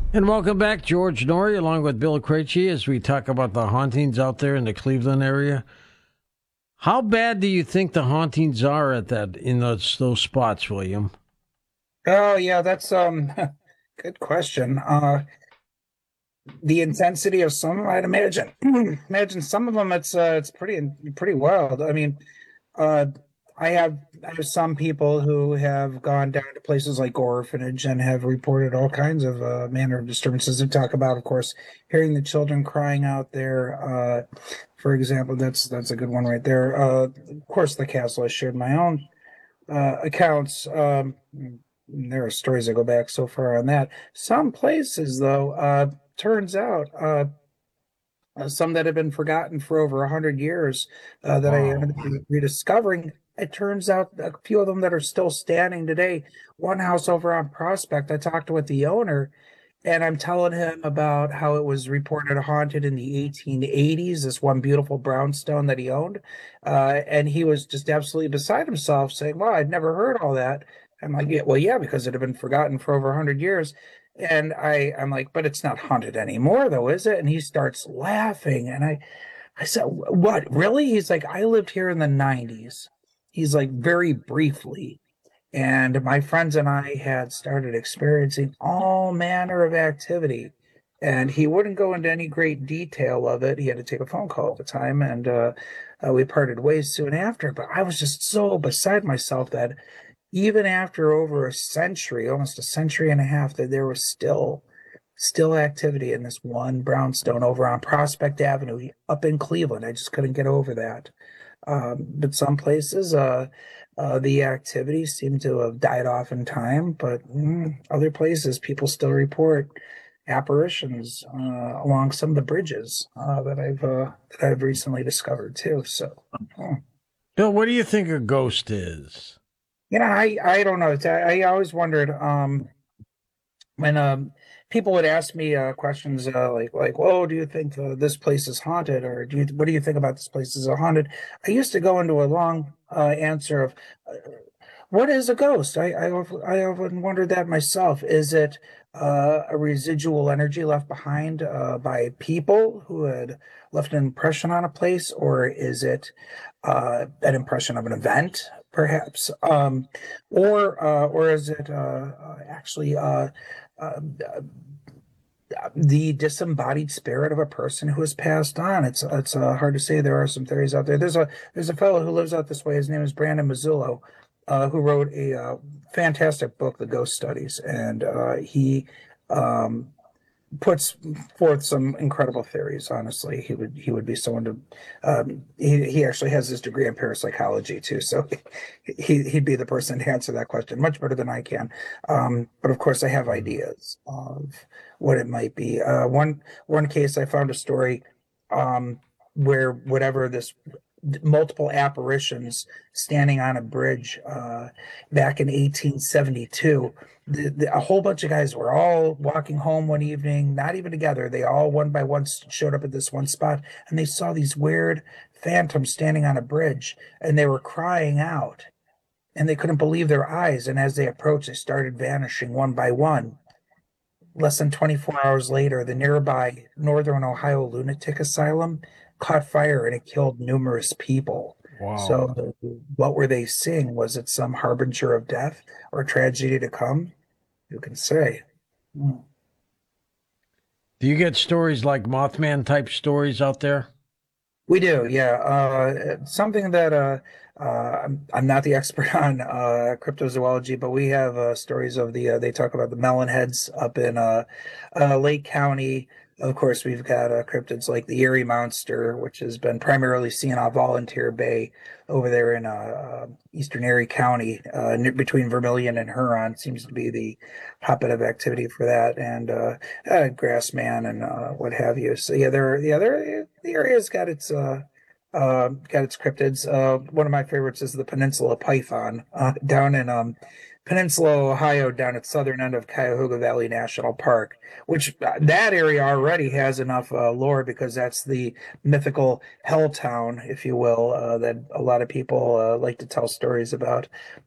And welcome back, George Norrie, along with Bill Krejci, as we talk about the hauntings out there in the Cleveland area. How bad do you think the hauntings are at that in those spots, William? Oh yeah, that's good question. The intensity of some, I'd imagine. Imagine some of them it's pretty wild. I mean, uh I have some people who have gone down to places like orphanage and have reported all kinds of manner of disturbances. They talk about, of course, hearing the children crying out there. For example, that's a good one right there. Of course, the castle. I shared my own accounts. There are stories that go back so far on that. Some places, though, turns out some that have been forgotten for over 100 years that I ended up Wow. rediscovering. It turns out a few of them that are still standing today. One house over on Prospect, I talked with the owner, and I'm telling him about how it was reported haunted in the 1880s, this one beautiful brownstone that he owned. And he was just absolutely beside himself, saying, "Wow, I'd never heard all that." I'm like, "Yeah, well, yeah, because it had been forgotten for over 100 years." And I'm like, "But it's not haunted anymore, though, is it?" And he starts laughing. And I said, "What, really?" He's like, "I lived here in the 90s." He's like, very briefly. And my friends and I had started experiencing all manner of activity. And he wouldn't go into any great detail of it. He had to take a phone call at the time, and we parted ways soon after. But I was just so beside myself that even after over a century, almost a century and a half, that there was still activity in this one brownstone over on Prospect Avenue up in Cleveland. I just couldn't get over that. But some places, the activity seemed to have died off in time, but other places, people still report apparitions along some of the bridges that I've recently discovered too. So, hmm. Bill, what do you think a ghost is? I don't know. I always wondered when people would ask me questions like, "Well, do you think this place is haunted, or what do you think about this place is haunted?" I used to go into a long answer of uh, what is a ghost. I often wondered that myself. Is it a residual energy left behind by people who had left an impression on a place, or is it an impression of an event, perhaps, or is it actually uh, the disembodied spirit of a person who has passed on? It's hard to say. There are some theories out there. There's a fellow who lives out this way. His name is Brandon Mazzullo, who wrote a fantastic book, The Ghost Studies, and he um, puts forth some incredible theories. Honestly, he would be someone to. He actually has his degree in parapsychology too, so he'd be the person to answer that question much better than I can. But of course, I have ideas of what it might be. One case, I found a story where whatever this multiple apparitions standing on a bridge back in 1872. A whole bunch of guys were all walking home one evening, not even together. They all one by one showed up at this one spot, and they saw these weird phantoms standing on a bridge, and they were crying out, and they couldn't believe their eyes. And as they approached, they started vanishing one by one. Less than 24 hours later, the nearby Northern Ohio Lunatic Asylum caught fire and it killed numerous people. Wow. So, what were they seeing? Was it some harbinger of death or tragedy to come? Who can say? Hmm. Do you get stories like Mothman type stories out there? We do, yeah. Something that I'm not the expert on cryptozoology, but we have stories of they talk about the melon heads up in Lake County. Of course, we've got cryptids like the Erie Monster, which has been primarily seen off Volunteer Bay over there in eastern Erie County, between Vermilion and Huron. Seems to be the hotbed of activity for that, and Grassman and what have you. So yeah, the area's got its cryptids. One of my favorites is the Peninsula Python down in Peninsula, Ohio, down at southern end of Cuyahoga Valley National Park, which that area already has enough lore because that's the mythical hell town, if you will, that a lot of people like to tell stories about.